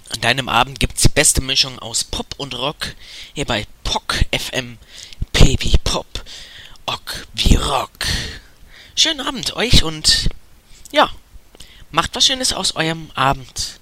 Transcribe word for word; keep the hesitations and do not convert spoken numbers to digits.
An deinem Abend gibt's die beste Mischung aus Pop und Rock. Hier bei P O C F M. P wie Pop. Ock wie Rock. Schönen Abend euch und ja, macht was Schönes aus eurem Abend.